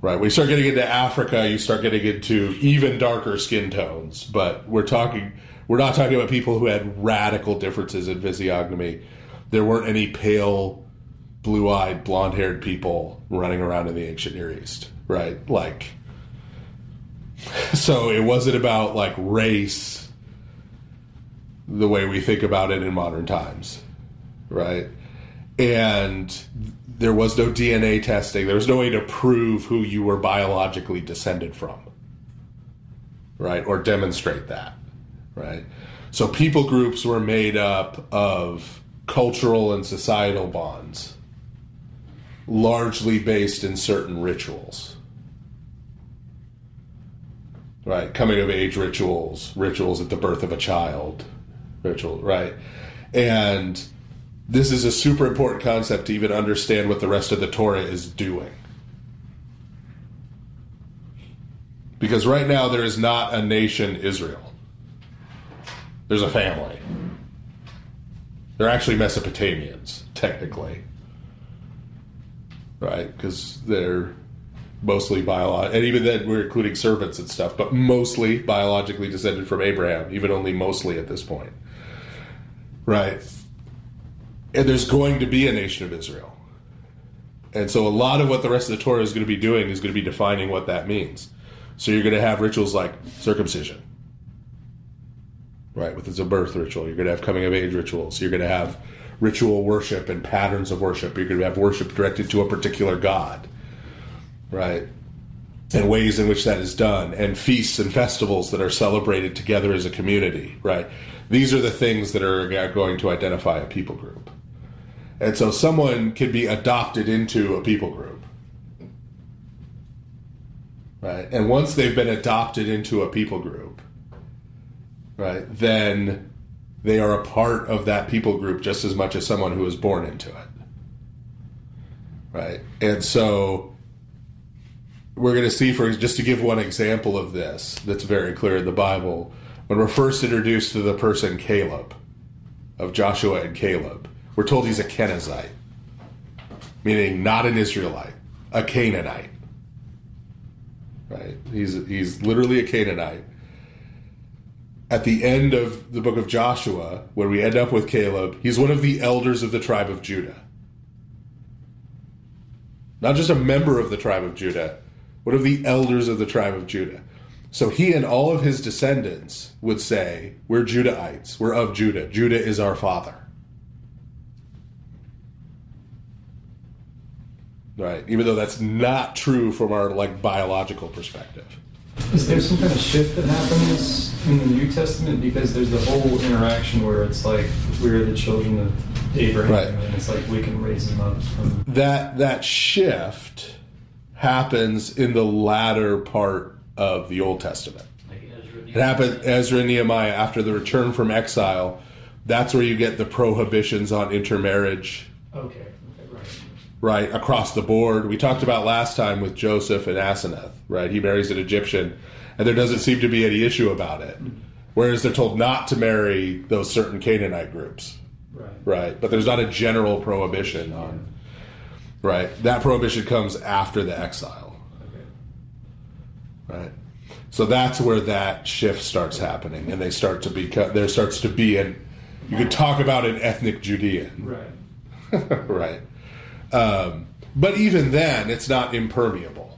Right. When you start getting into Africa, you start getting into even darker skin tones. But we're not talking about people who had radical differences in physiognomy. There weren't any pale, blue-eyed, blonde-haired people running around in the ancient Near East. Right? Like, so it wasn't about, like, race the way we think about it in modern times. Right? And there was no DNA testing. There was no way to prove who you were biologically descended from, right? Or demonstrate that, right? So people groups were made up of cultural and societal bonds, largely based in certain rituals, right? Coming of age rituals, rituals at the birth of a child, right? And this is a super important concept to even understand what the rest of the Torah is doing. Because right now there is not a nation Israel. There's a family. They're actually Mesopotamians, technically. Right? Because they're mostly biological. And even then we're including servants and stuff, but mostly biologically descended from Abraham, even only mostly at this point. Right? And there's going to be a nation of Israel. And so a lot of what the rest of the Torah is going to be doing is going to be defining what that means. So you're going to have rituals like circumcision, right, with a birth ritual. You're going to have coming of age rituals. You're going to have ritual worship and patterns of worship. You're going to have worship directed to a particular god, right, and ways in which that is done, and feasts and festivals that are celebrated together as a community, right? These are the things that are going to identify a people group. And so someone can be adopted into a people group. Right? And once they've been adopted into a people group, right, then they are a part of that people group just as much as someone who was born into it. Right? And so we're going to see, just to give one example of this that's very clear in the Bible, when we're first introduced to the person Caleb, of Joshua and Caleb, we're told he's a Kenizzite, meaning not an Israelite, a Canaanite. Right? He's literally a Canaanite. At the end of the book of Joshua, when we end up with Caleb, he's one of the elders of the tribe of Judah. Not just a member of the tribe of Judah, one of the elders of the tribe of Judah. So he and all of his descendants would say, we're Judahites, we're of Judah. Judah is our father. Right? Even though that's not true from our biological perspective. Is there some kind of shift that happens in the New Testament? Because there's the whole interaction where it's like, we're the children of Abraham, right, and it's like we can raise them up from... That shift happens in the latter part of the Old Testament. It happened Ezra and Nehemiah after the return from exile. That's where you get the prohibitions on intermarriage. Okay. Right, across the board. We talked about last time with Joseph and Asenath, right? He marries an Egyptian, and there doesn't seem to be any issue about it. Whereas they're told not to marry those certain Canaanite groups. Right? But there's not a general prohibition on... Right? That prohibition comes after the exile. Right? So that's where that shift starts happening, and there starts to be you could talk about an ethnic Judean. Right. Right. But even then, it's not impermeable.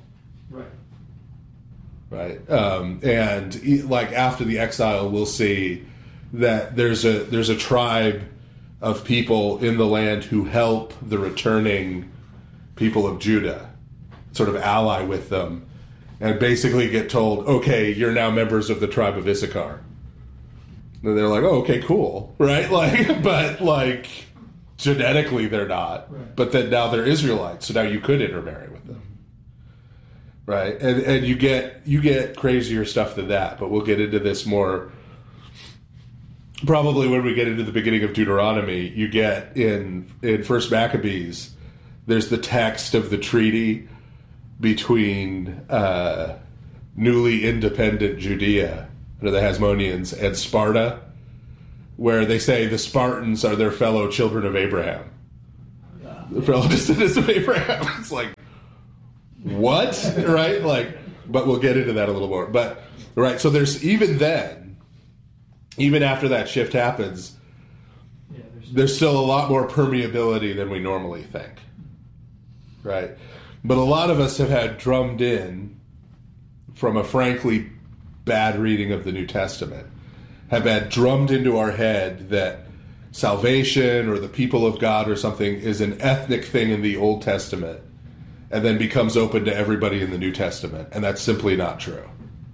Right. And after the exile, we'll see that there's a tribe of people in the land who help the returning people of Judah, sort of ally with them, and basically get told, okay, you're now members of the tribe of Issachar. And they're like, oh, okay, cool. Right? But genetically they're not. Right. But then now they're Israelites, so now you could intermarry with them. Right? And you get crazier stuff than that, but we'll get into this more probably when we get into the beginning of Deuteronomy. You get in First Maccabees, there's the text of the treaty between newly independent Judea under the Hasmoneans and Sparta, where they say the Spartans are their fellow children of Abraham. The fellow descendants of Abraham. It's like, what? Right? Like, but we'll get into that a little more. But, right, so there's, even then, even after that shift happens, there's still a lot more permeability than we normally think. Right? But a lot of us have had drummed in from a frankly bad reading of the New Testament, have had drummed into our head that salvation or the people of God or something is an ethnic thing in the Old Testament and then becomes open to everybody in the New Testament. And that's simply not true.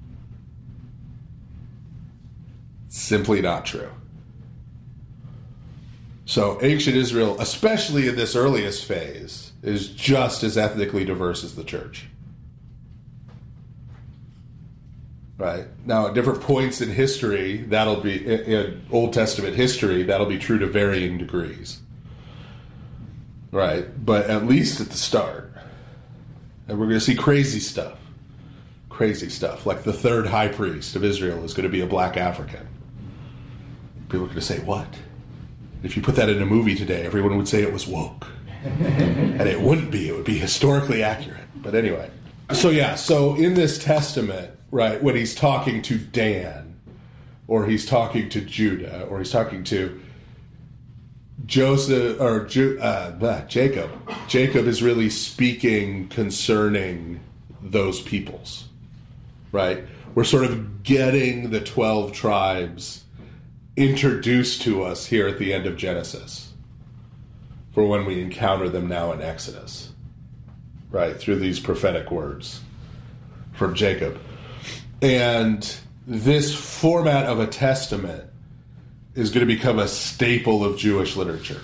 Simply not true. So ancient Israel, especially in this earliest phase, is just as ethnically diverse as the church. Right? Now, at different points in history, that'll be, in Old Testament history, that'll be true to varying degrees. Right? But at least at the start. And we're going to see crazy stuff. Crazy stuff. Like the third high priest of Israel is going to be a black African. People are going to say, what? If you put that in a movie today, everyone would say it was woke. And it wouldn't be. It would be historically accurate. But anyway. So in this testament, right, when he's talking to Dan, or he's talking to Judah, or he's talking to Joseph, or Jacob. Jacob is really speaking concerning those peoples, right? We're sort of getting the 12 tribes introduced to us here at the end of Genesis for when we encounter them now in Exodus, right, through these prophetic words from Jacob. And this format of a testament is going to become a staple of Jewish literature.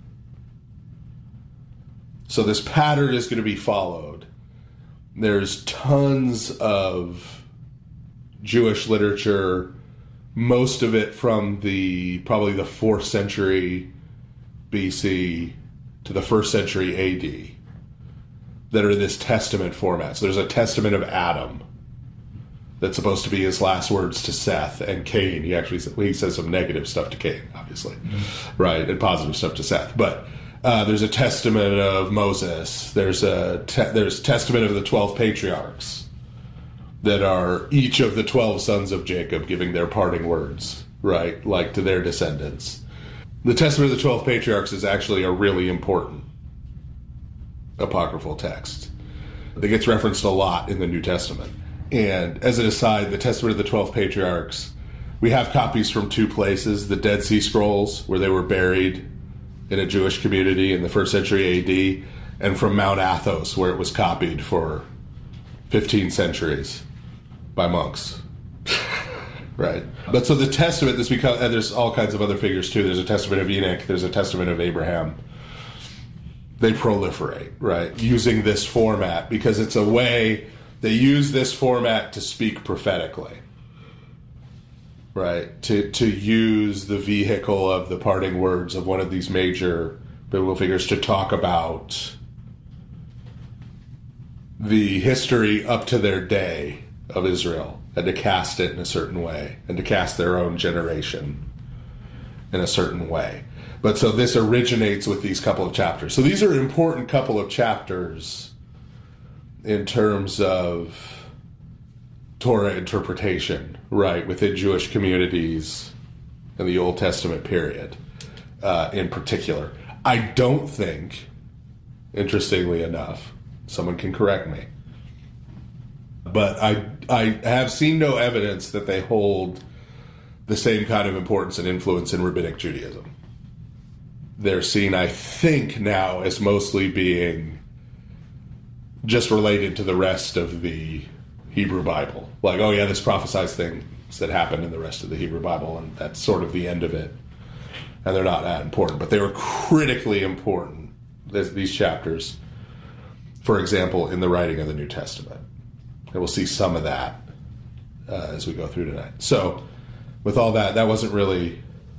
So this pattern is going to be followed. There's tons of Jewish literature, most of it from probably the 4th century BC to the 1st century AD, that are in this testament format. So there's a testament of Adam that's supposed to be his last words to Seth and Cain. He says some negative stuff to Cain, obviously, right, and positive stuff to Seth. But there's a testament of Moses. There's testament of the 12 patriarchs that are each of the 12 sons of Jacob giving their parting words, right, like to their descendants. The testament of the 12 patriarchs is actually a really important apocryphal text that gets referenced a lot in the New Testament. And as an aside, the testament of the 12 patriarchs, we have copies from 2 places: the Dead Sea Scrolls, where they were buried in a Jewish community in the 1st century AD, and from Mount Athos, where it was copied for 15 centuries by monks. Right. But so the testament, and there's all kinds of other figures too. There's a testament of Enoch, there's a testament of Abraham. They proliferate, right, using this format, because it's a way they use this format to speak prophetically, right, to use the vehicle of the parting words of one of these major biblical figures to talk about the history up to their day of Israel, and to cast it in a certain way, and to cast their own generation in a certain way. But so this originates with these couple of chapters. So these are an important couple of chapters in terms of Torah interpretation, right, within Jewish communities in the Old Testament period, in particular. I don't think, interestingly enough, someone can correct me, but I have seen no evidence that they hold the same kind of importance and influence in Rabbinic Judaism. They're seen, I think, now as mostly being just related to the rest of the Hebrew Bible. Like, oh yeah, this prophesied things that happened in the rest of the Hebrew Bible, and that's sort of the end of it. And they're not that important, but they were critically important, these chapters, for example, in the writing of the New Testament. And we'll see some of that as we go through tonight. So, with all that, that wasn't really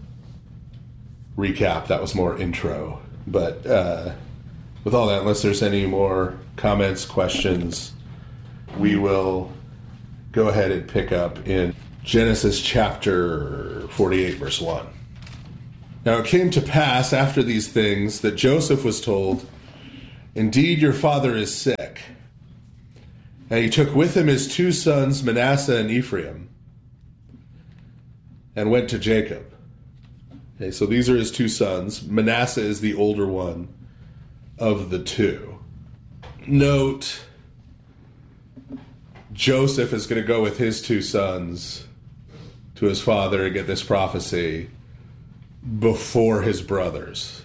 recap, that was more intro. But with all that, unless there's any more comments, questions, we will go ahead and pick up in Genesis chapter 48, verse 1. Now it came to pass after these things that Joseph was told, "Indeed, your father is sick." And he took with him his 2 sons, Manasseh and Ephraim, and went to Jacob. Okay, so these are his 2 sons. Manasseh is the older one of the 2. Note, Joseph is going to go with his 2 sons to his father and get this prophecy before his brothers.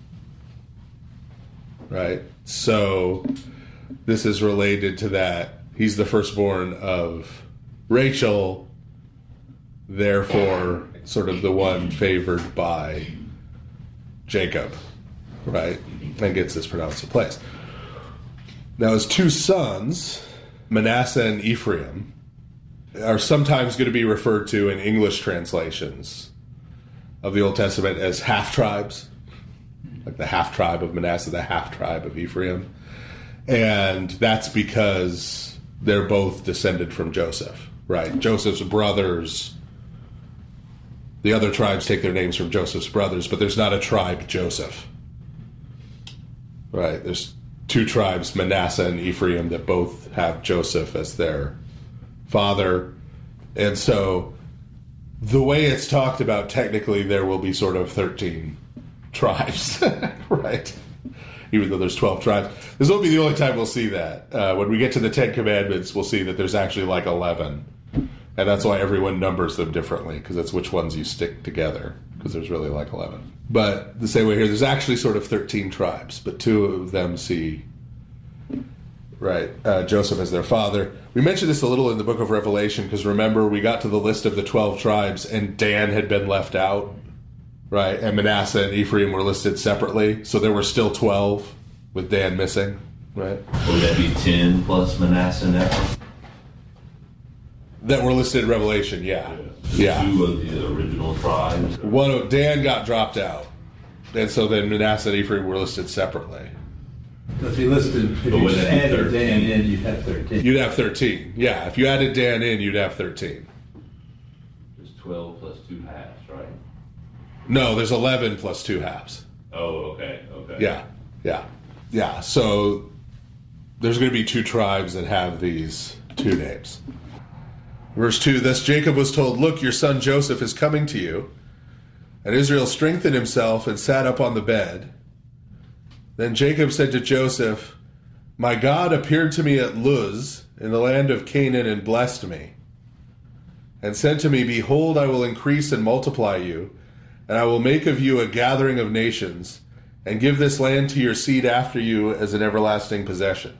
Right? So this is related to that. He's the firstborn of Rachel, therefore sort of the one favored by Jacob, right? And gets this pronounced in place. Now his 2 sons, Manasseh and Ephraim, are sometimes going to be referred to in English translations of the Old Testament as half-tribes, like the half-tribe of Manasseh, the half-tribe of Ephraim. And that's because they're both descended from Joseph, right? Joseph's brothers, the other tribes take their names from Joseph's brothers, but there's not a tribe Joseph, right? There's 2 tribes, Manasseh and Ephraim, that both have Joseph as their father. And so the way it's talked about, technically there will be sort of 13 tribes, right? Even though there's 12 tribes. This won't be the only time we'll see that. When we get to the 10 Commandments, we'll see that there's actually like 11. And that's why everyone numbers them differently, because that's which ones you stick together, because there's really like 11. But the same way here, there's actually sort of 13 tribes, but 2 of them see, right, Joseph as their father. We mentioned this a little in the book of Revelation, because remember, we got to the list of the 12 tribes, and Dan had been left out, right? And Manasseh and Ephraim were listed separately, so there were still 12 with Dan missing, right? Would that be 10 plus Manasseh and Ephraim? That were listed in Revelation, yeah. Yeah. 2 of the original tribes. Dan got dropped out, and so then Manasseh and Ephraim were listed separately. So if you just added Dan in, you'd have 13. You'd have 13, yeah. If you added Dan in, you'd have 13. There's 12 plus 2 halves, right? No, there's 11 plus 2 halves. Oh, okay. Yeah. So there's going to be 2 tribes that have these 2 names. Verse 2, thus Jacob was told, look, your son Joseph is coming to you. And Israel strengthened himself and sat up on the bed. Then Jacob said to Joseph, my God appeared to me at Luz in the land of Canaan and blessed me, and said to me, behold, I will increase and multiply you, and I will make of you a gathering of nations, and give this land to your seed after you as an everlasting possession.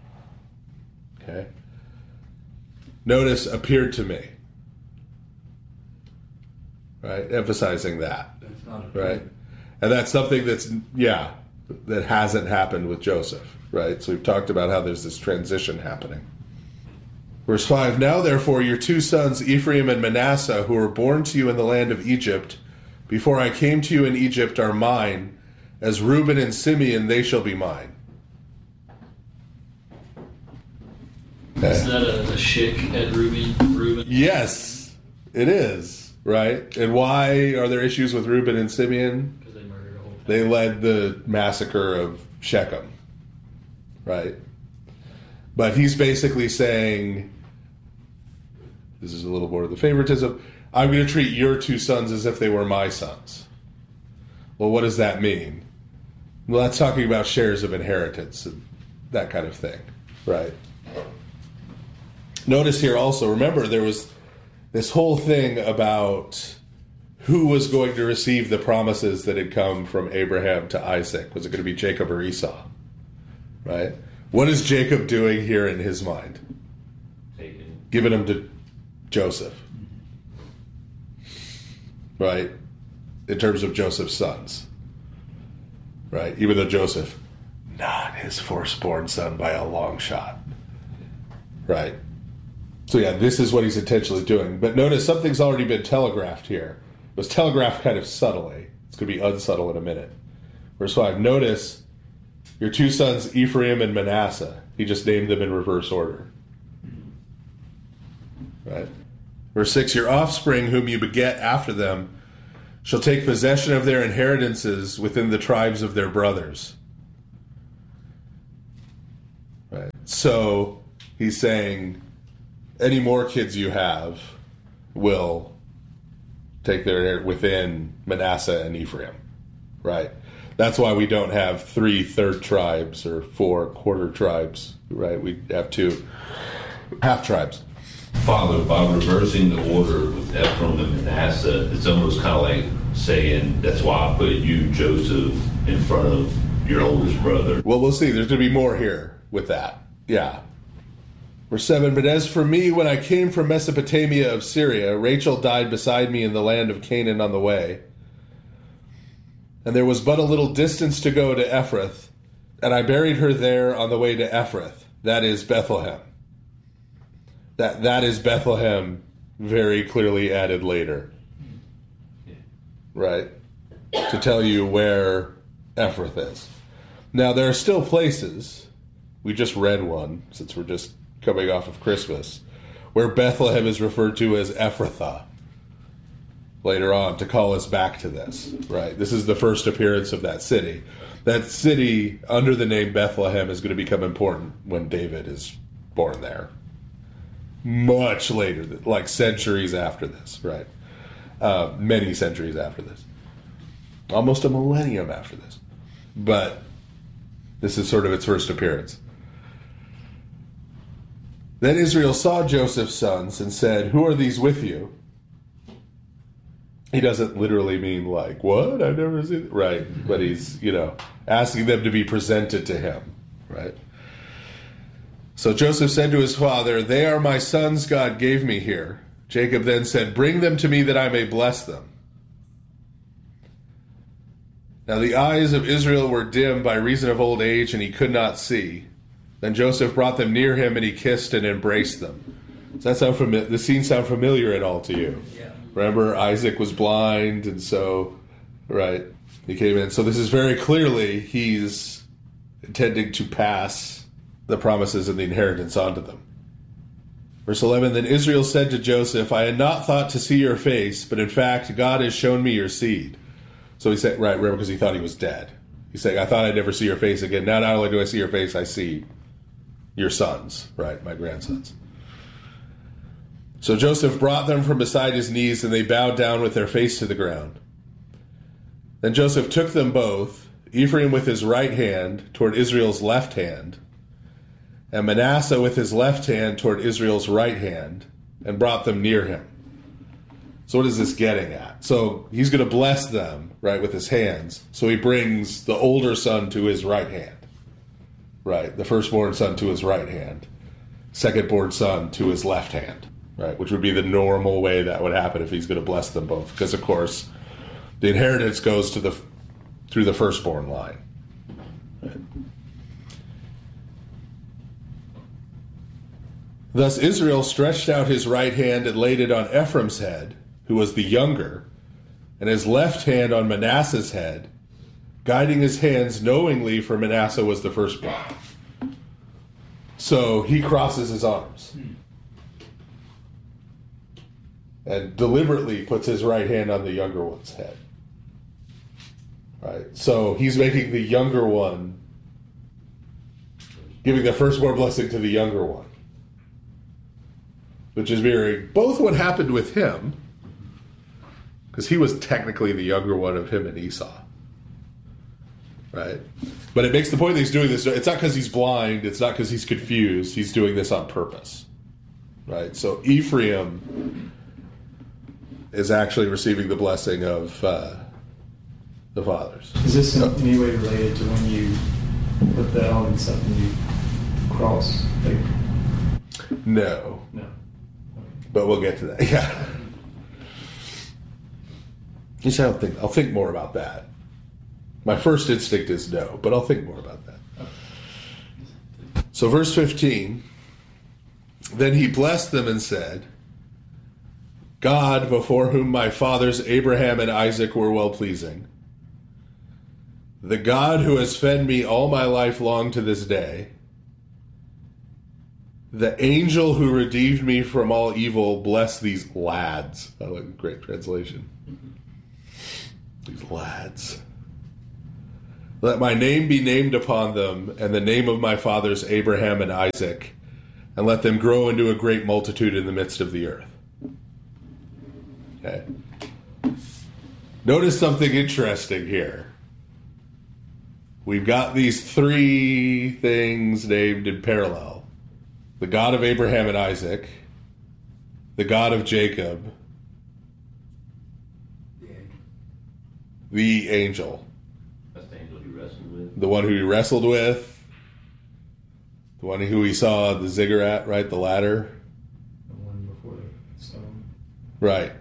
Okay. Notice, appeared to me. Right? Emphasizing that. That's not right? And that's something that hasn't happened with Joseph. Right? So we've talked about how there's this transition happening. Verse 5, now therefore your 2 sons, Ephraim and Manasseh, who were born to you in the land of Egypt, before I came to you in Egypt, are mine. As Reuben and Simeon, they shall be mine. Is that a shik at Reuben? Yes, it is, right? And why are there issues with Reuben and Simeon? Because they murdered a whole town. They led the massacre of Shechem, right? But he's basically saying, this is a little more of the favoritism, I'm going to treat your 2 sons as if they were my sons. Well, what does that mean? Well, that's talking about shares of inheritance and that kind of thing, right? Notice here also, remember, there was this whole thing about who was going to receive the promises that had come from Abraham to Isaac. Was it going to be Jacob or Esau? Right? What is Jacob doing here in his mind? Giving them to Joseph. Right? In terms of Joseph's sons. Right? Even though Joseph, not his firstborn son by a long shot. Right? So yeah, this is what he's intentionally doing. But notice something's already been telegraphed here. It was telegraphed kind of subtly. It's going to be unsubtle in a minute. Verse 5, notice your 2 sons, Ephraim and Manasseh. He just named them in reverse order. Right? Verse 6, your offspring whom you beget after them shall take possession of their inheritances within the tribes of their brothers. Right? So he's saying any more kids you have will take their within Manasseh and Ephraim, right? That's why we don't have 3 third tribes or 4 quarter tribes, right? We have 2 half tribes. Father, by reversing the order with Ephraim and Manasseh, it's almost kind of like saying, that's why I put you, Joseph, in front of your oldest brother. Well, we'll see. There's going to be more here with that. Yeah. Verse 7, but as for me, when I came from Mesopotamia of Syria, Rachel died beside me in the land of Canaan on the way. And there was but a little distance to go to Ephrath, and I buried her there on the way to Ephrath, that is Bethlehem. That is Bethlehem, very clearly added later. Right? To tell you where Ephrath is. Now, there are still places, we just read one, since we're just coming off of Christmas, where Bethlehem is referred to as Ephrathah later on, to call us back to this, right? This is the first appearance of that city. That city, under the name Bethlehem, is going to become important when David is born there. Much later, like centuries after this, right? Many centuries after this. Almost a millennium after this. But this is sort of its first appearance. Then Israel saw Joseph's sons and said, who are these with you? He doesn't literally mean like, what? I've never seen it. Right. But he's, asking them to be presented to him. Right. So Joseph said to his father, they are my sons God gave me here. Jacob then said, bring them to me that I may bless them. Now the eyes of Israel were dim by reason of old age, and he could not see. Then Joseph brought them near him, and he kissed and embraced them. Does that sound familiar? The scene sound familiar at all to you? Yeah. Remember, Isaac was blind, and so, right, he came in. So this is very clearly he's intending to pass the promises and the inheritance onto them. Verse 11, then Israel said to Joseph, I had not thought to see your face, but in fact, God has shown me your seed. So he said, right, remember, because he thought he was dead. He's saying, I thought I'd never see your face again. Now, not only do I see your face, I see your sons, right, my grandsons. So Joseph brought them from beside his knees, and they bowed down with their face to the ground. Then Joseph took them both, Ephraim with his right hand toward Israel's left hand, and Manasseh with his left hand toward Israel's right hand, and brought them near him. So what is this getting at? So he's going to bless them, right, with his hands. So he brings the older son to his right hand, right, the firstborn son to his right hand, secondborn son to his left hand, right, which would be the normal way that would happen if he's going to bless them both. Because, of course, the inheritance goes to through the firstborn line. Right? Thus Israel stretched out his right hand and laid it on Ephraim's head, who was the younger, and his left hand on Manasseh's head, guiding his hands knowingly, for Manasseh was the firstborn. So he crosses his arms and deliberately puts his right hand on the younger one's head. Right? So he's making the younger one, giving the firstborn blessing to the younger one, which is mirroring both what happened with him, because he was technically the younger one of him and Esau. Right? But it makes the point that he's doing this. It's not because he's blind. It's not because he's confused. He's doing this on purpose. Right? So Ephraim is actually receiving the blessing of the fathers. Is this in any way related to when you put the elements up and you cross? No. No. But we'll get to that. Yeah. I'll think more about that. My first instinct is no, but I'll think more about that. So verse 15, then he blessed them and said, God, before whom my fathers Abraham and Isaac were well-pleasing, the God who has fed me all my life long to this day, the angel who redeemed me from all evil, bless these lads. I like great translation. These lads. Let my name be named upon them, and the name of my fathers Abraham and Isaac, and let them grow into a great multitude in the midst of the earth. Okay. Notice something interesting here. We've got these three things named in parallel. The God of Abraham and Isaac, the God of Jacob, the angel. That's the angel he wrestled with. The one who he wrestled with, the one who he saw the ziggurat, right? The ladder. The one before the stone. Right.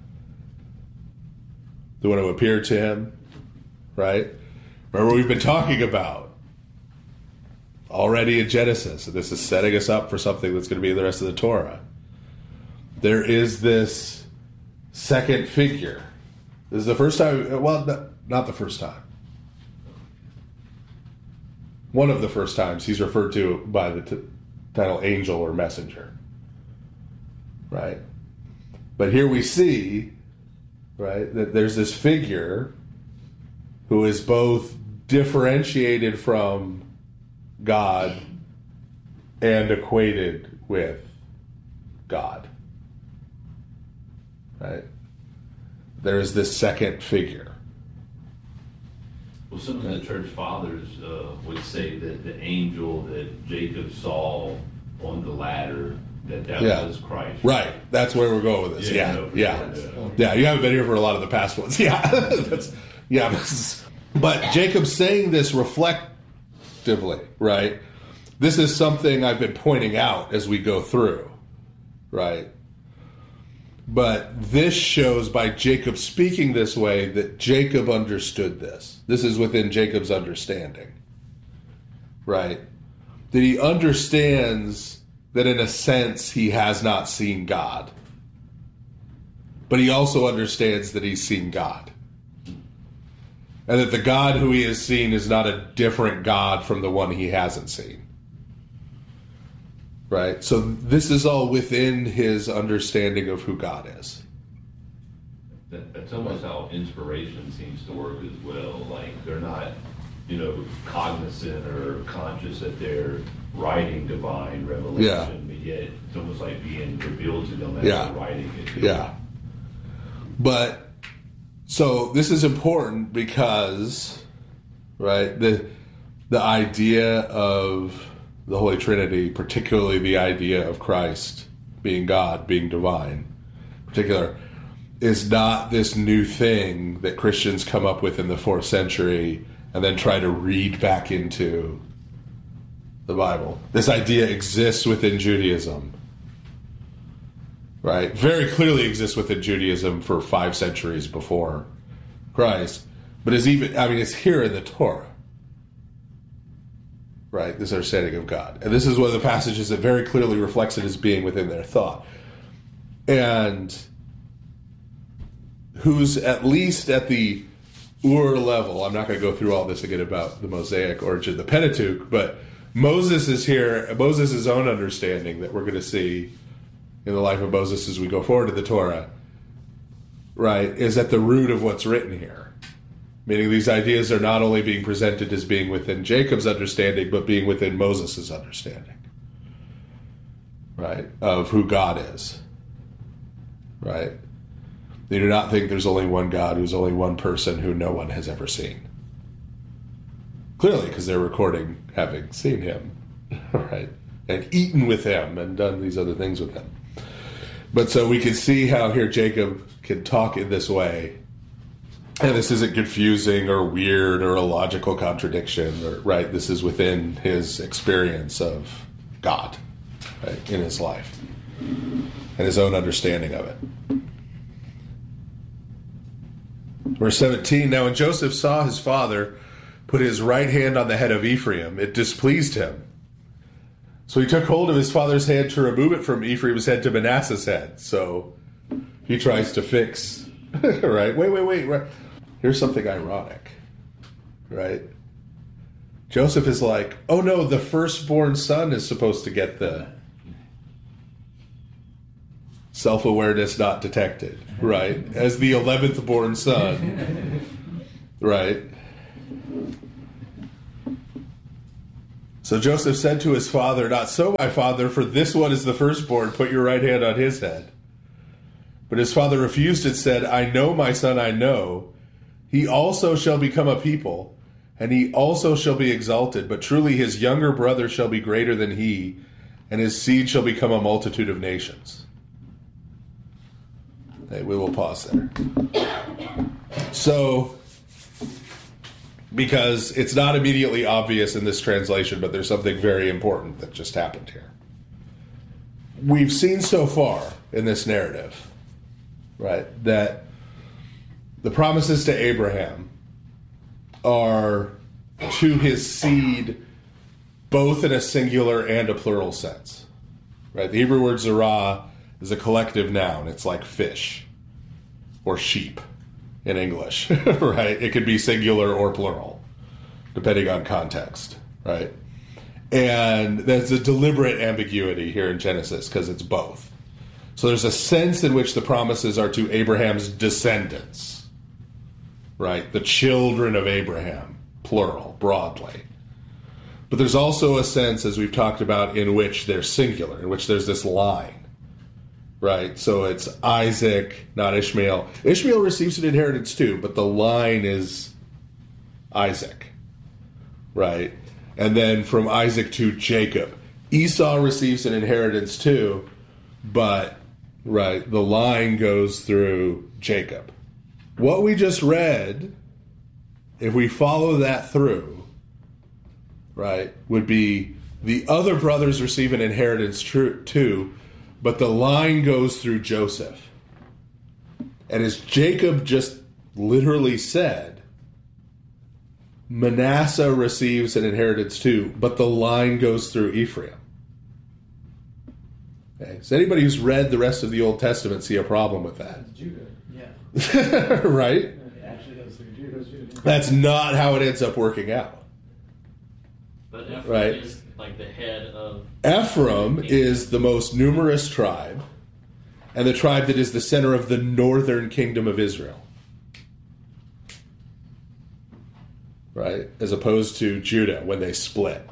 The one who appeared to him, right? Remember what we've been talking about already in Genesis. And this is setting us up for something that's going to be in the rest of the Torah. There is this second figure. This is the first time, well, not the first time. One of the first times he's referred to by the title angel or messenger. Right? But here we see, right, that there's this figure who is both differentiated from God and equated with God. Right? There is this second figure. Well, some of the church fathers would say that the angel that Jacob saw on the ladder, that was Christ. Right. That's where we're going with this. Yeah. Yeah. You haven't been here for a lot of the past ones. Yeah. But Jacob's saying this reflectively, right? This is something I've been pointing out as we go through, right? But this shows by Jacob speaking this way that Jacob understood this. This is within Jacob's understanding, right? That he understands that in a sense he has not seen God. But he also understands that he's seen God. And that the God who he has seen is not a different God from the one he hasn't seen. Right? So this is all within his understanding of who God is. That's almost how inspiration seems to work as well. Like they're not, cognizant or conscious that they're writing divine revelation, but yet it's almost like being revealed to them as they're writing it. Yeah. But so this is important because, right, the idea of the Holy Trinity, particularly the idea of Christ being God, being divine, in particular, is not this new thing that Christians come up with in the 4th century and then try to read back into the Bible. This idea exists within Judaism, right? Very clearly exists within Judaism for 5 centuries before Christ, but it's here in the Torah. Right, this understanding of God. And this is one of the passages that very clearly reflects it as being within their thought. And who's at least at the Ur level, I'm not going to go through all this again about the Mosaic origin, the Pentateuch, but Moses is here, Moses' own understanding that we're going to see in the life of Moses as we go forward to the Torah, right, is at the root of what's written here. Meaning these ideas are not only being presented as being within Jacob's understanding, but being within Moses' understanding, right, of who God is, right? They do not think there's only one God who's only one person who no one has ever seen. Clearly, because they're recording having seen him, right, and eaten with him and done these other things with him. But so we can see how here Jacob can talk in this way. And this isn't confusing or weird or a logical contradiction, right? This is within his experience of God, right, in his life and his own understanding of it. Verse 17, now when Joseph saw his father put his right hand on the head of Ephraim, it displeased him. So he took hold of his father's hand to remove it from Ephraim's head to Manasseh's head. So he tries to fix, right? Wait. Right. Here's something ironic, right? Joseph is like, oh no, the firstborn son is supposed to get the self-awareness not detected, right? As the 11th born son, right? So Joseph said to his father, "Not so, my father, for this one is the firstborn. Put your right hand on his head." But his father refused and said, "I know, my son, I know. He also shall become a people, and he also shall be exalted. But truly his younger brother shall be greater than he, and his seed shall become a multitude of nations." Okay, we will pause there. So, because it's not immediately obvious in this translation, but there's something very important that just happened here. We've seen so far in this narrative, right, that the promises to Abraham are to his seed both in a singular and a plural sense, right? The Hebrew word zerah is a collective noun. It's like fish or sheep in English, right? It could be singular or plural, depending on context, right? And there's a deliberate ambiguity here in Genesis because it's both. So there's a sense in which the promises are to Abraham's descendants, right? The children of Abraham, plural, broadly. But there's also a sense, as we've talked about, in which they're singular, in which there's this line, right? So it's Isaac, not Ishmael. Ishmael receives an inheritance too, but the line is Isaac, right? And then from Isaac to Jacob. Esau receives an inheritance too, but, right, the line goes through Jacob. What we just read, if we follow that through, right, would be the other brothers receive an inheritance too, but the line goes through Joseph. And as Jacob just literally said, Manasseh receives an inheritance too, but the line goes through Ephraim. Okay, so anybody who's read the rest of the Old Testament see a problem with that? Judah, yeah. Right? It actually goes through Judah. That's not how it ends up working out. But Ephraim Right. is like the head of... Ephraim is the most numerous tribe, and the tribe that is the center of the northern kingdom of Israel. Right? As opposed to Judah when they split.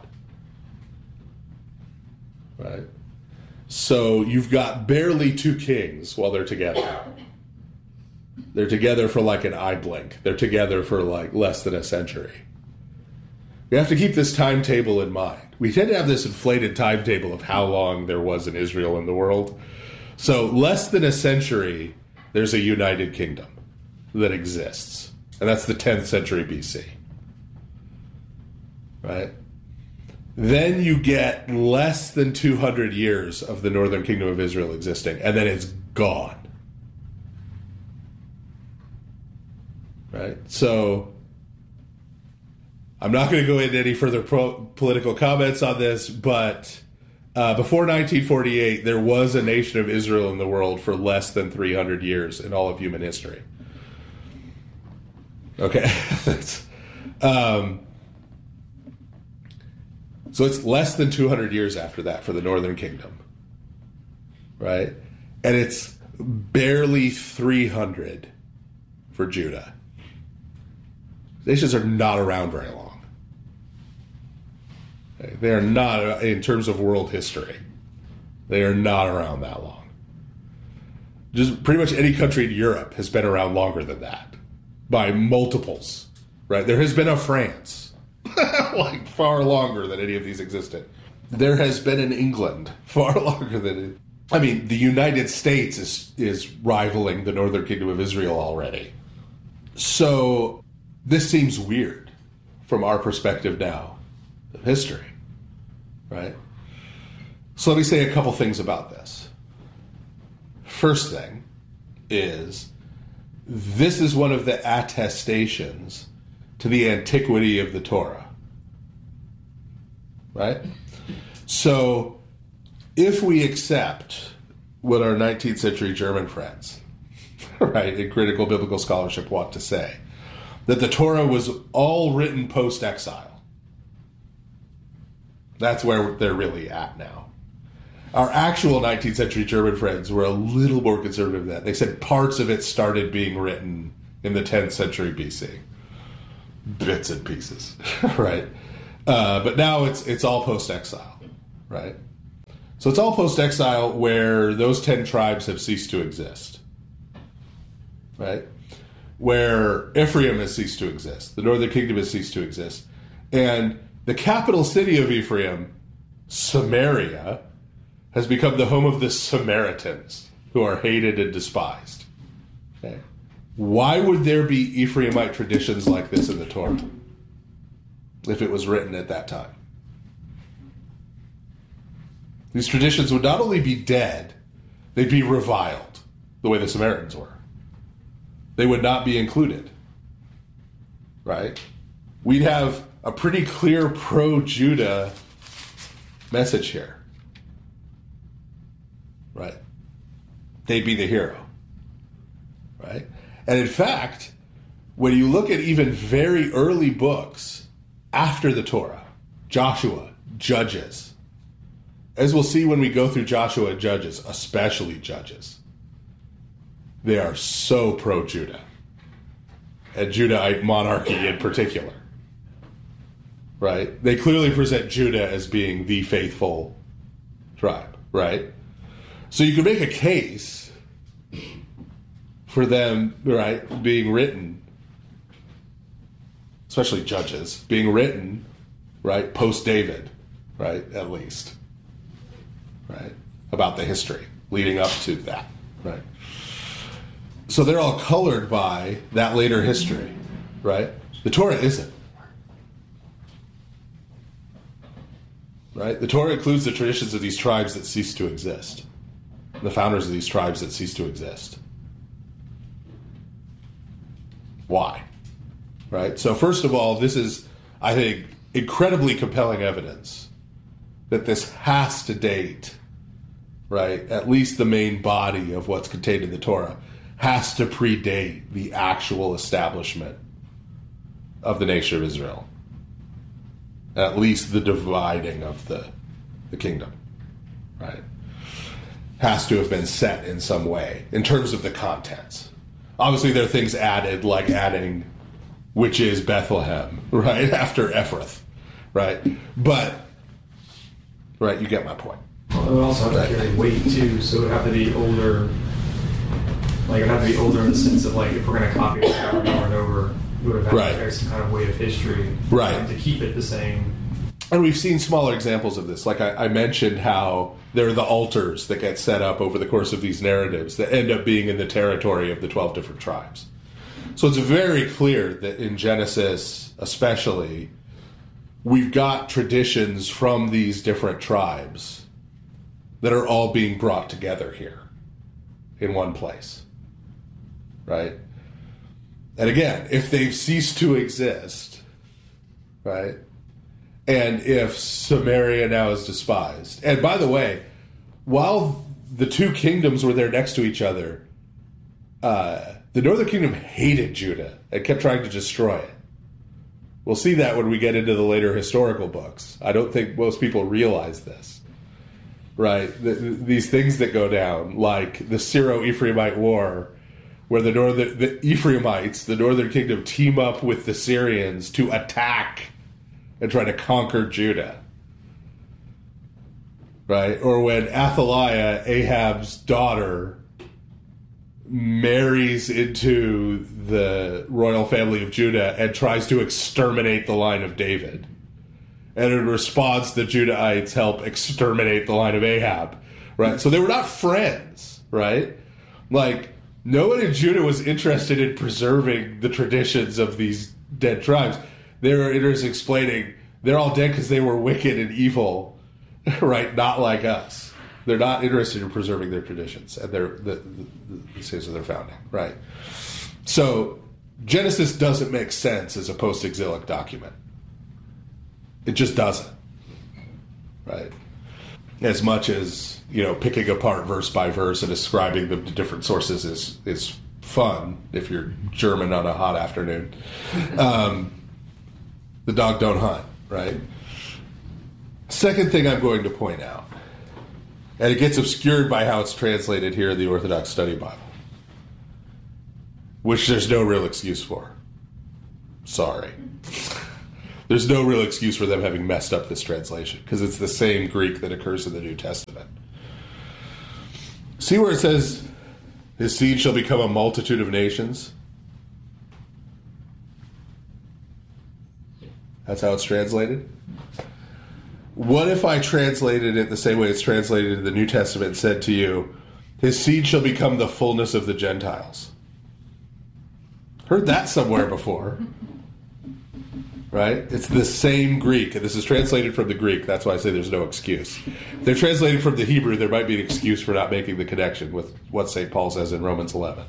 Right? So you've got barely two kings while they're together. They're together for like an eye blink. They're together for like less than a century. We have to keep this timetable in mind. We tend to have this inflated timetable of how long there was in Israel in the world. So less than a century, there's a united kingdom that exists. And that's the 10th century BC. Right? Then you get less than 200 years of the northern kingdom of Israel existing, and then it's gone. Right? So I'm not going to go into any further political comments on this, but before 1948, there was a nation of Israel in the world for less than 300 years in all of human history. Okay. So it's less than 200 years after that for the Northern Kingdom, right? And it's barely 300 for Judah. Nations are not around very long. Okay? They are not, in terms of world history, they are not around that long. Just pretty much any country in Europe has been around longer than that, by multiples, right? There has been a France. Like far longer than any of these existed. There has been an England far longer than it. I mean, the United States is rivaling the Northern Kingdom of Israel already. So this seems weird from our perspective now of history, right? So let me say a couple things about this. First thing is, this is one of the attestations to the antiquity of the Torah. Right? So, if we accept what our 19th century German friends, right, in critical biblical scholarship want to say, that the Torah was all written post-exile, that's where they're really at now. Our actual 19th century German friends were a little more conservative than that. They said parts of it started being written in the 10th century BC. Bits and pieces, right? But now it's all post-exile, right? So it's all post-exile where those 10 tribes have ceased to exist, right? Where Ephraim has ceased to exist. The northern kingdom has ceased to exist. And the capital city of Ephraim, Samaria, has become the home of the Samaritans, who are hated and despised. Okay. Why would there be Ephraimite traditions like this in the Torah if it was written at that time? These traditions would not only be dead, they'd be reviled, the way the Samaritans were. They would not be included, right? We'd have a pretty clear pro-Judah message here, right? They'd be the hero, right? And in fact, when you look at even very early books after the Torah, Joshua, Judges, as we'll see when we go through Joshua and Judges, especially Judges, they are so pro-Judah, and Judahite monarchy in particular, right? They clearly present Judah as being the faithful tribe, right? So you can make a case for them, right, being written, especially Judges, being written, right, post-David, right, at least, right, about the history leading up to that, right? So they're all colored by that later history, right? The Torah isn't. Right? The Torah includes the traditions of these tribes that cease to exist. The founders of these tribes that cease to exist. Why? Right? So first of all, this is, I think, incredibly compelling evidence that this has to date, right? At least the main body of what's contained in the Torah has to predate the actual establishment of the nation of Israel. At least the dividing of the kingdom, right? Has to have been set in some way in terms of the contents. Obviously, there are things added, like adding, which is Bethlehem, right, after Ephrath, right? But, right, you get my point. Well, it would also have to carry weight, too, so it would have to be older. Like, it would have to be older in the sense of, like, if we're going to copy it over and over, it would have to carry some kind of weight of history, right, to keep it the same. And we've seen smaller examples of this. Like I mentioned how there are the altars that get set up over the course of these narratives that end up being in the territory of the 12 different tribes. So it's very clear that in Genesis especially, we've got traditions from these different tribes that are all being brought together here in one place, right? And again, if they've ceased to exist, right, and if Samaria now is despised. And by the way, while the two kingdoms were there next to each other, the northern kingdom hated Judah and kept trying to destroy it. We'll see that when we get into the later historical books. I don't think most people realize this, right? These things that go down, like the Syro-Ephraimite War, where the Ephraimites, the northern kingdom, team up with the Syrians to attack and try to conquer Judah, right? Or when Athaliah, Ahab's daughter, marries into the royal family of Judah and tries to exterminate the line of David. And in response, the Judahites help exterminate the line of Ahab, right? So they were not friends, right? Like, no one in Judah was interested in preserving the traditions of these dead tribes. They were interested in explaining they're all dead because they were wicked and evil, right? Not like us. They're not interested in preserving their traditions and the sins of their founding, right? So Genesis doesn't make sense as a post-exilic document. It just doesn't, right? As much as, picking apart verse by verse and ascribing them to different sources is fun if you're German on a hot afternoon. The dog don't hunt, right? Second thing I'm going to point out, and it gets obscured by how it's translated here in the Orthodox Study Bible, which there's no real excuse for. Sorry. There's no real excuse for them having messed up this translation because it's the same Greek that occurs in the New Testament. See where it says, his seed shall become a multitude of nations? That's how it's translated. What if I translated it the same way it's translated in the New Testament and said to you, his seed shall become the fullness of the Gentiles? Heard that somewhere before. Right? It's the same Greek. And this is translated from the Greek. That's why I say there's no excuse. If they're translated from the Hebrew, there might be an excuse for not making the connection with what St. Paul says in Romans 11.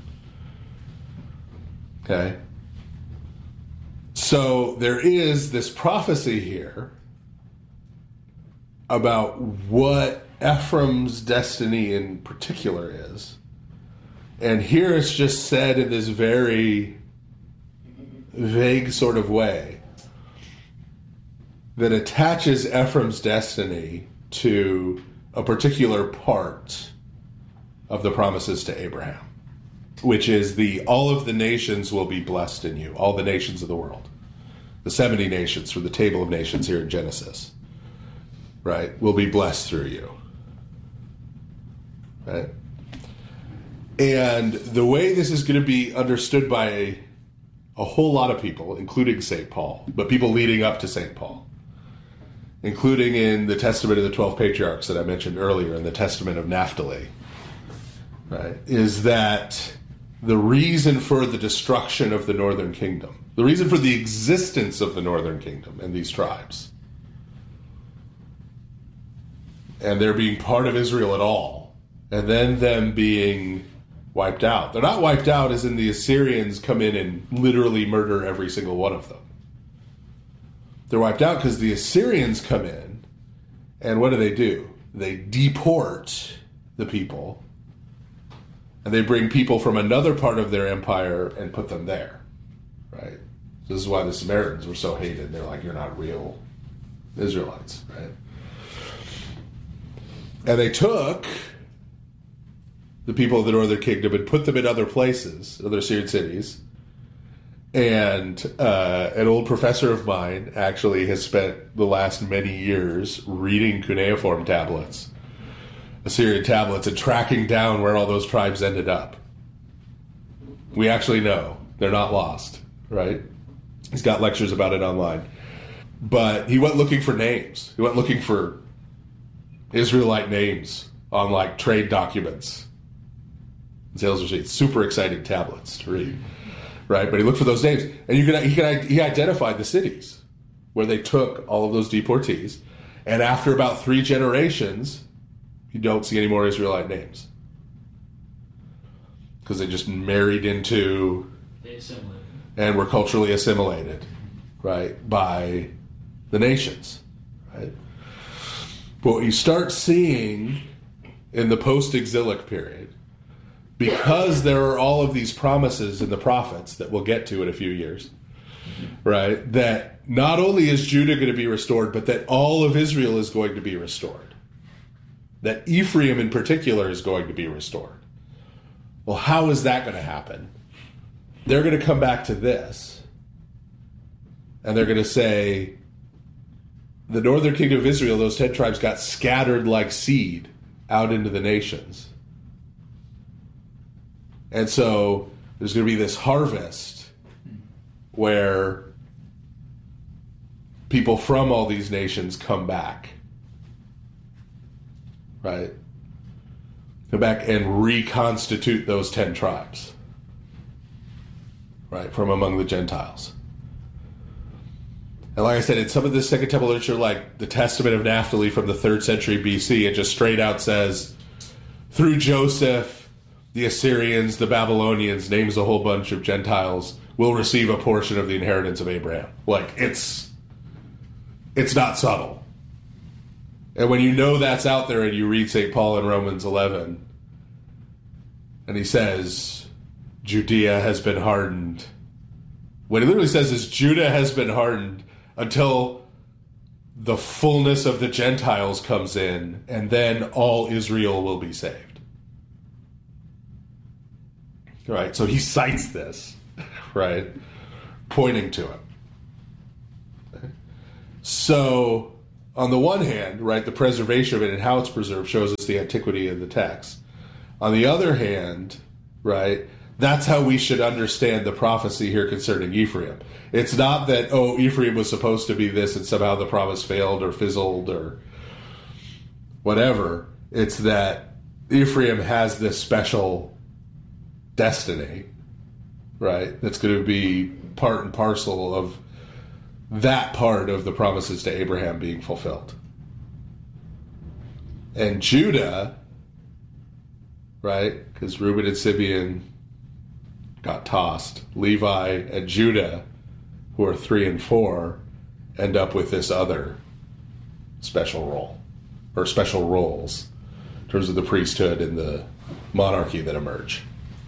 Okay? So there is this prophecy here about what Ephraim's destiny in particular is. And here it's just said in this very vague sort of way that attaches Ephraim's destiny to a particular part of the promises to Abraham, which is all of the nations will be blessed in you, all the nations of the world. The 70 nations from the table of nations here in Genesis, right, will be blessed through you. Right? And the way this is going to be understood by a whole lot of people, including St. Paul, but people leading up to St. Paul, including in the Testament of the 12 Patriarchs that I mentioned earlier, in the Testament of Naphtali, right, is that the reason for the destruction of the northern kingdom, the reason for the existence of the northern kingdom and these tribes, and there being part of Israel at all, and then them being wiped out. They're not wiped out as in the Assyrians come in and literally murder every single one of them. They're wiped out because the Assyrians come in, and what do? They deport the people, and they bring people from another part of their empire and put them there, right? This is why the Samaritans were so hated. They're like, you're not real Israelites, right? And they took the people of the northern kingdom and put them in other places, other Syrian cities. And an old professor of mine actually has spent the last many years reading cuneiform tablets, Assyrian tablets, and tracking down where all those tribes ended up. We actually know. They're not lost, right? He's got lectures about it online. But he went looking for names. He went looking for Israelite names on like trade documents, sales receipts. Super exciting tablets to read, right? But he looked for those names, and he identified the cities where they took all of those deportees. And after about 3 generations, you don't see any more Israelite names because they just married into, they assimilated, and were culturally assimilated, right, by the nations, right? But what you start seeing in the post-exilic period, because there are all of these promises in the prophets that we'll get to in a few years, right, that not only is Judah going to be restored, but that all of Israel is going to be restored. That Ephraim in particular is going to be restored. Well, how is that going to happen? They're going to come back to this, and they're going to say, the northern kingdom of Israel, those 10 tribes, got scattered like seed out into the nations. And so there's going to be this harvest where people from all these nations come back, right? Come back and reconstitute those 10 tribes, right, from among the Gentiles. And like I said, in some of this Second Temple literature, like the Testament of Naphtali from the 3rd century BC, it just straight out says, through Joseph, the Assyrians, the Babylonians, names a whole bunch of Gentiles, will receive a portion of the inheritance of Abraham. Like, it's not subtle. And when you know that's out there and you read St. Paul in Romans 11, and he says, Judea has been hardened. What he literally says is Judah has been hardened until the fullness of the Gentiles comes in, and then all Israel will be saved. Right? So he cites this, right? Pointing to it. So, on the one hand, right, the preservation of it and how it's preserved shows us the antiquity of the text. On the other hand, right, that's how we should understand the prophecy here concerning Ephraim. It's not that, Ephraim was supposed to be this and somehow the promise failed or fizzled or whatever. It's that Ephraim has this special destiny, right, that's going to be part and parcel of that part of the promises to Abraham being fulfilled. And Judah, right, because Reuben and Simeon got tossed, Levi and Judah, who are 3 and 4, end up with this other special role, or special roles, in terms of the priesthood and the monarchy that emerge.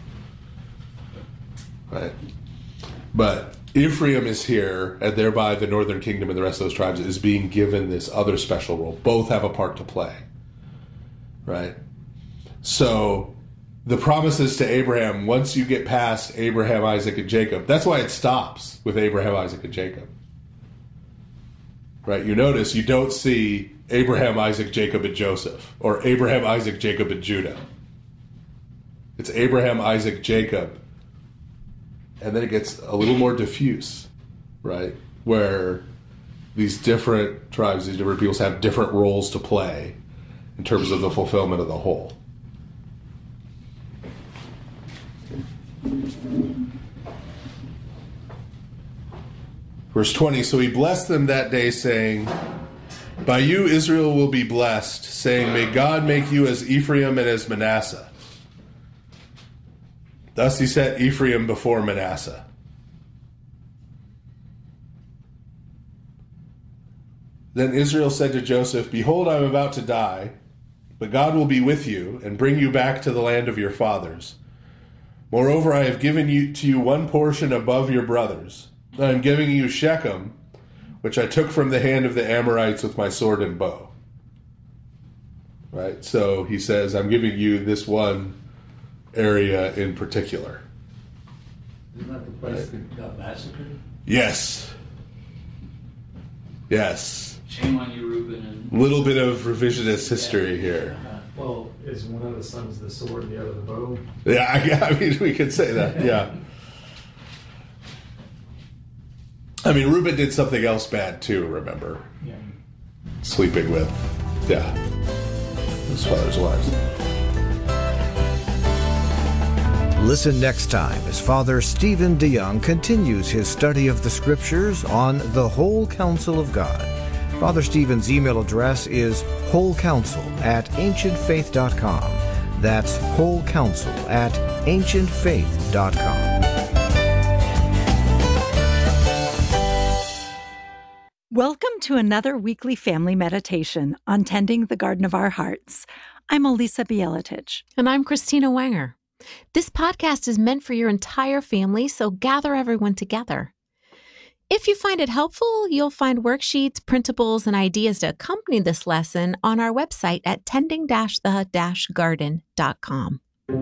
Right? But Ephraim is here, and thereby the northern kingdom and the rest of those tribes is being given this other special role. Both have a part to play. Right? So, the promises to Abraham, once you get past Abraham, Isaac, and Jacob, that's why it stops with Abraham, Isaac, and Jacob. Right? You notice you don't see Abraham, Isaac, Jacob, and Joseph, or Abraham, Isaac, Jacob, and Judah. It's Abraham, Isaac, Jacob, and then it gets a little more diffuse, right? Where these different tribes, these different peoples have different roles to play in terms of the fulfillment of the whole. Verse 20, so he blessed them that day, saying, by you Israel will be blessed, saying, may God make you as Ephraim and as Manasseh. Thus he set Ephraim before Manasseh. Then Israel said to Joseph, behold, I am about to die, but God will be with you and bring you back to the land of your fathers. Moreover, I have given to you one portion above your brothers. I am giving you Shechem, which I took from the hand of the Amorites with my sword and bow. Right? So he says, I'm giving you this one area in particular. Isn't that the place that got massacred? Yes. Yes. Shame on you, Reuben. Little bit of revisionist history here. Well, is one of the sons the sword and the other the bow? Yeah, I mean, we could say that, yeah. I mean, Reuben did something else bad too, remember? Yeah. Sleeping with, his father's wives. Listen next time as Father Stephen DeYoung continues his study of the Scriptures on the whole counsel of God. Father Stephen's email address is wholecounsel@ancientfaith.com. That's wholecounsel@ancientfaith.com. Welcome to another weekly family meditation on tending the garden of our hearts. I'm Elisa Bieletich. And I'm Christina Wanger. This podcast is meant for your entire family, so gather everyone together. If you find it helpful, you'll find worksheets, printables, and ideas to accompany this lesson on our website at tending-the-garden.com.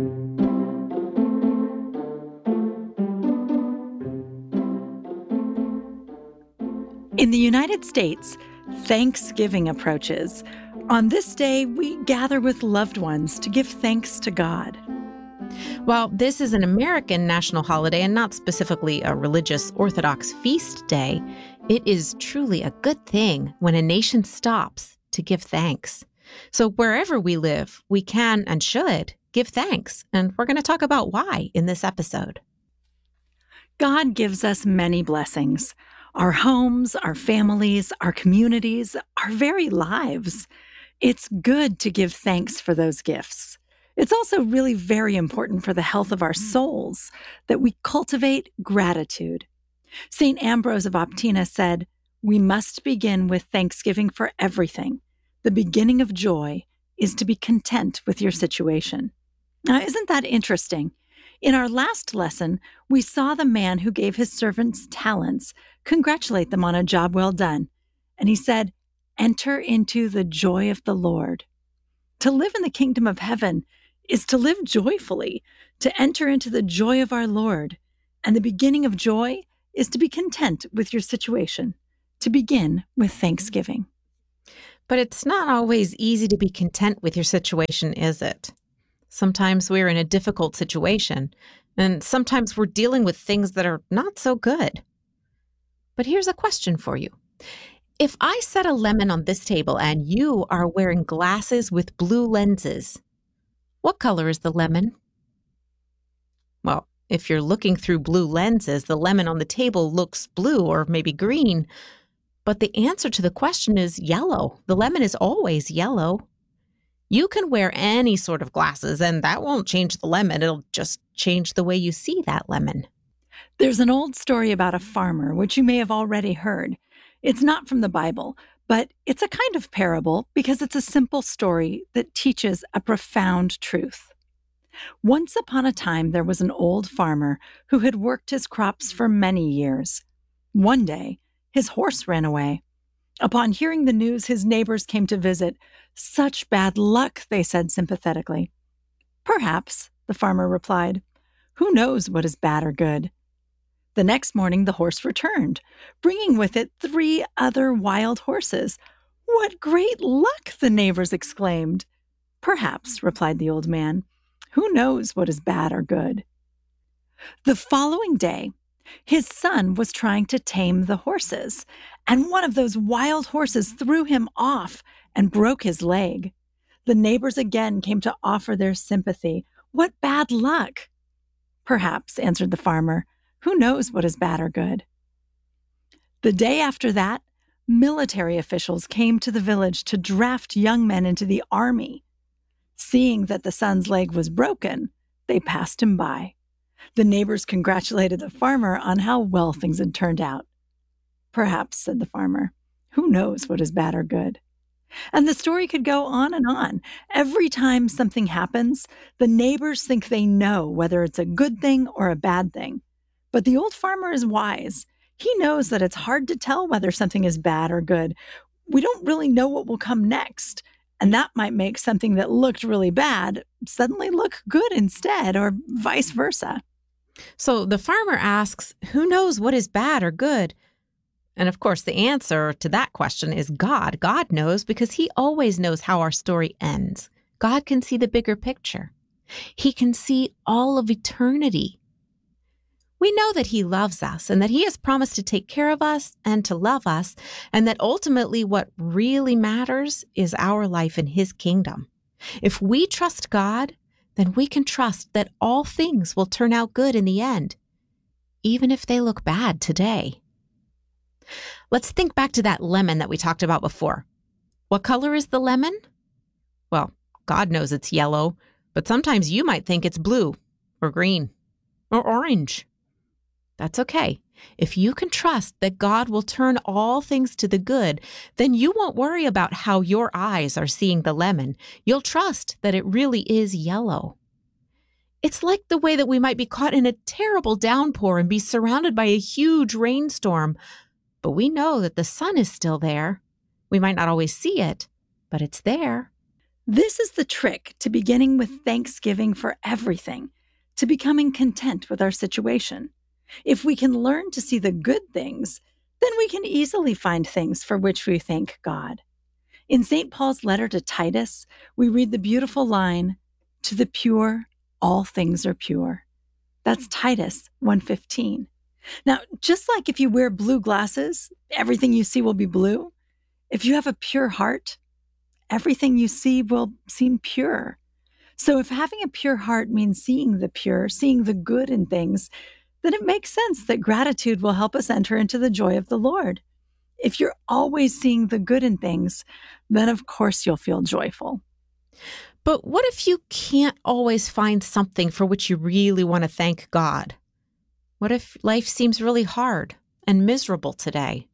In the United States, Thanksgiving approaches. On this day, we gather with loved ones to give thanks to God. While this is an American national holiday and not specifically a religious Orthodox feast day, it is truly a good thing when a nation stops to give thanks. So wherever we live, we can and should give thanks, and we're going to talk about why in this episode. God gives us many blessings. Our homes, our families, our communities, our very lives. It's good to give thanks for those gifts. It's also really very important for the health of our souls that we cultivate gratitude. St. Ambrose of Optina said, we must begin with thanksgiving for everything. The beginning of joy is to be content with your situation. Now, isn't that interesting? In our last lesson, we saw the man who gave his servants talents congratulate them on a job well done. And he said, enter into the joy of the Lord. To live in the kingdom of heaven is to live joyfully, to enter into the joy of our Lord. And the beginning of joy is to be content with your situation, to begin with thanksgiving. But it's not always easy to be content with your situation, is it? Sometimes we're in a difficult situation, and sometimes we're dealing with things that are not so good. But here's a question for you. If I set a lemon on this table and you are wearing glasses with blue lenses, what color is the lemon? Well, if you're looking through blue lenses, the lemon on the table looks blue or maybe green. But the answer to the question is yellow. The lemon is always yellow. You can wear any sort of glasses, and that won't change the lemon. It'll just change the way you see that lemon. There's an old story about a farmer, which you may have already heard. It's not from the Bible, but it's a kind of parable because it's a simple story that teaches a profound truth. Once upon a time, there was an old farmer who had worked his crops for many years. One day, his horse ran away. Upon hearing the news, his neighbors came to visit. "Such bad luck," they said sympathetically. "Perhaps," the farmer replied. "Who knows what is bad or good?" The next morning, the horse returned, bringing with it 3 other wild horses. "What great luck!" the neighbors exclaimed. "Perhaps," replied the old man. "Who knows what is bad or good?" The following day, his son was trying to tame the horses, and one of those wild horses threw him off and broke his leg. The neighbors again came to offer their sympathy. "What bad luck!" "Perhaps," answered the farmer. "Who knows what is bad or good?" The day after that, military officials came to the village to draft young men into the army. Seeing that the son's leg was broken, they passed him by. The neighbors congratulated the farmer on how well things had turned out. "Perhaps," said the farmer. "Who knows what is bad or good?" And the story could go on and on. Every time something happens, the neighbors think they know whether it's a good thing or a bad thing. But the old farmer is wise. He knows that it's hard to tell whether something is bad or good. We don't really know what will come next. And that might make something that looked really bad suddenly look good instead, or vice versa. So the farmer asks, who knows what is bad or good? And of course, the answer to that question is God. God knows because he always knows how our story ends. God can see the bigger picture. He can see all of eternity. We know that he loves us and that he has promised to take care of us and to love us, and that ultimately what really matters is our life in his kingdom. If we trust God, then we can trust that all things will turn out good in the end, even if they look bad today. Let's think back to that lemon that we talked about before. What color is the lemon? Well, God knows it's yellow, but sometimes you might think it's blue or green or orange. That's okay. If you can trust that God will turn all things to the good, then you won't worry about how your eyes are seeing the lemon. You'll trust that it really is yellow. It's like the way that we might be caught in a terrible downpour and be surrounded by a huge rainstorm, but we know that the sun is still there. We might not always see it, but it's there. This is the trick to beginning with thanksgiving for everything, to becoming content with our situation. If we can learn to see the good things, then we can easily find things for which we thank God. In St. Paul's letter to Titus, we read the beautiful line, "To the pure, all things are pure." That's Titus 1:15. Now, just like if you wear blue glasses, everything you see will be blue. If you have a pure heart, everything you see will seem pure. So if having a pure heart means seeing the pure, seeing the good in things, then it makes sense that gratitude will help us enter into the joy of the Lord. If you're always seeing the good in things, then of course you'll feel joyful. But what if you can't always find something for which you really want to thank God? What if life seems really hard and miserable today?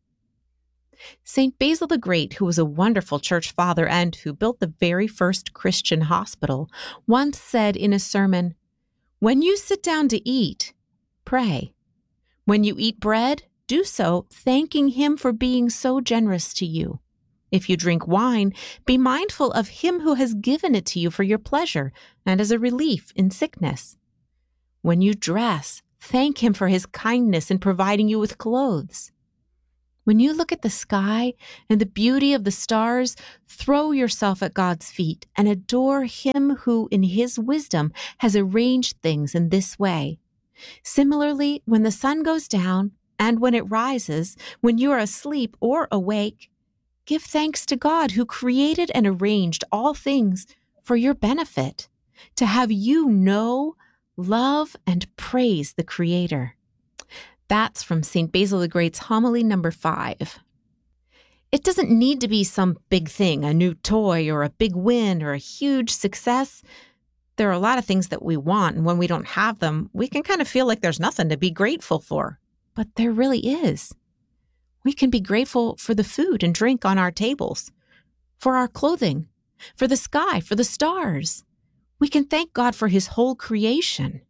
St. Basil the Great, who was a wonderful church father and who built the very first Christian hospital, once said in a sermon, "When you sit down to eat, pray. When you eat bread, do so thanking him for being so generous to you. If you drink wine, be mindful of him who has given it to you for your pleasure and as a relief in sickness. When you dress, thank him for his kindness in providing you with clothes. When you look at the sky and the beauty of the stars, throw yourself at God's feet and adore Him who, in His wisdom, has arranged things in this way. Similarly, when the sun goes down and when it rises, when you are asleep or awake, give thanks to God who created and arranged all things for your benefit, to have you know, love, and praise the Creator. That's from St. Basil the Great's homily number 5. It doesn't need to be some big thing, a new toy or a big win or a huge success. There are a lot of things that we want, and when we don't have them, we can kind of feel like there's nothing to be grateful for. But there really is. We can be grateful for the food and drink on our tables, for our clothing, for the sky, for the stars. We can thank God for His whole creation.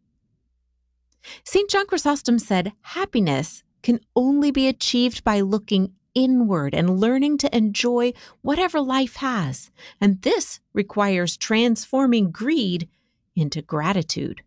St. John Chrysostom said, happiness can only be achieved by looking inward and learning to enjoy whatever life has. And this requires transforming greed into gratitude.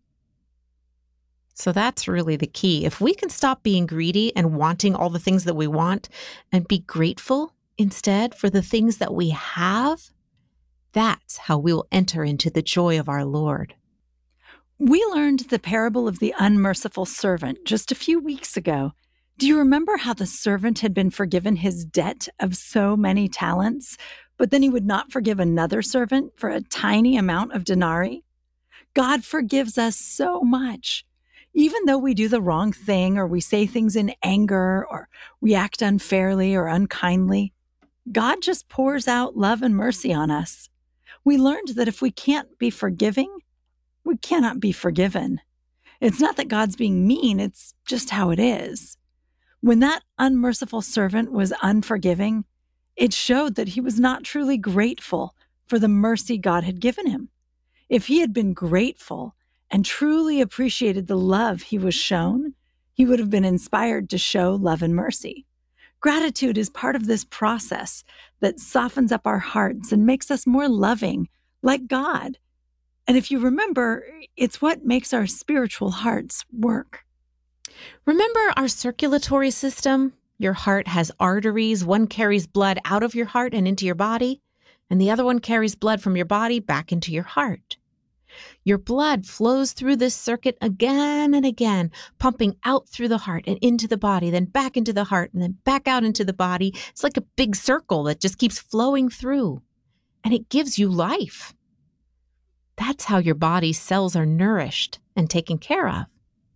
So that's really the key. If we can stop being greedy and wanting all the things that we want and be grateful instead for the things that we have, that's how we will enter into the joy of our Lord. We learned the parable of the unmerciful servant just a few weeks ago. Do you remember how the servant had been forgiven his debt of so many talents, but then he would not forgive another servant for a tiny amount of denarii? God forgives us so much. Even though we do the wrong thing or we say things in anger or we act unfairly or unkindly, God just pours out love and mercy on us. We learned that if we can't be forgiving, we cannot be forgiven. It's not that God's being mean, it's just how it is. When that unmerciful servant was unforgiving, it showed that he was not truly grateful for the mercy God had given him. If he had been grateful and truly appreciated the love he was shown, he would have been inspired to show love and mercy. Gratitude is part of this process that softens up our hearts and makes us more loving, like God. And if you remember, it's what makes our spiritual hearts work. Remember our circulatory system? Your heart has arteries. One carries blood out of your heart and into your body, and the other one carries blood from your body back into your heart. Your blood flows through this circuit again and again, pumping out through the heart and into the body, then back into the heart, and then back out into the body. It's like a big circle that just keeps flowing through, and it gives you life. That's how your body's cells are nourished and taken care of.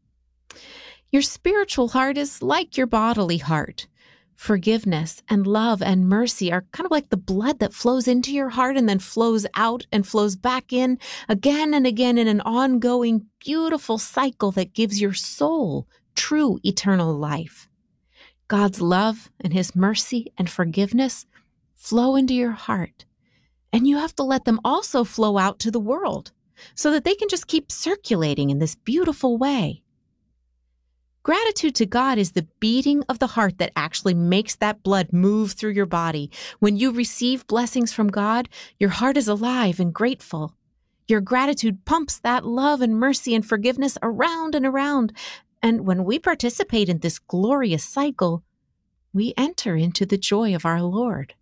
Your spiritual heart is like your bodily heart. Forgiveness and love and mercy are kind of like the blood that flows into your heart and then flows out and flows back in again and again in an ongoing, beautiful cycle that gives your soul true eternal life. God's love and His mercy and forgiveness flow into your heart, and you have to let them also flow out to the world so that they can just keep circulating in this beautiful way. Gratitude to God is the beating of the heart that actually makes that blood move through your body. When you receive blessings from God, your heart is alive and grateful. Your gratitude pumps that love and mercy and forgiveness around and around. And when we participate in this glorious cycle, we enter into the joy of our Lord.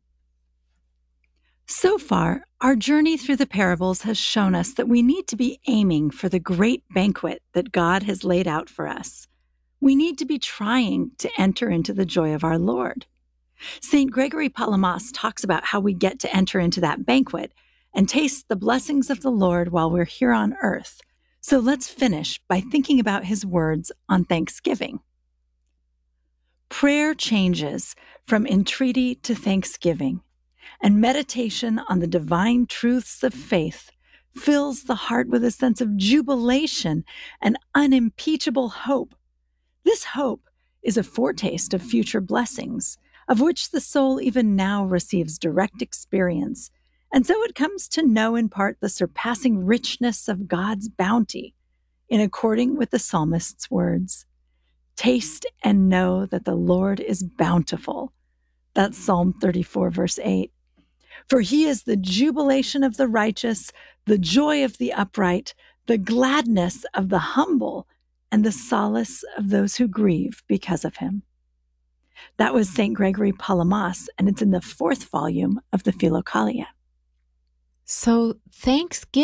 So far, our journey through the parables has shown us that we need to be aiming for the great banquet that God has laid out for us. We need to be trying to enter into the joy of our Lord. St. Gregory Palamas talks about how we get to enter into that banquet and taste the blessings of the Lord while we're here on earth. So let's finish by thinking about his words on Thanksgiving. Prayer changes from entreaty to thanksgiving, and meditation on the divine truths of faith fills the heart with a sense of jubilation and unimpeachable hope. This hope is a foretaste of future blessings, of which the soul even now receives direct experience, and so it comes to know in part the surpassing richness of God's bounty, in according with the psalmist's words, "Taste and know that the Lord is bountiful." That's Psalm 34, verse 8. For he is the jubilation of the righteous, the joy of the upright, the gladness of the humble, and the solace of those who grieve because of him. That was St. Gregory Palamas, and it's in the 4th volume of the Philokalia. So Thanksgiving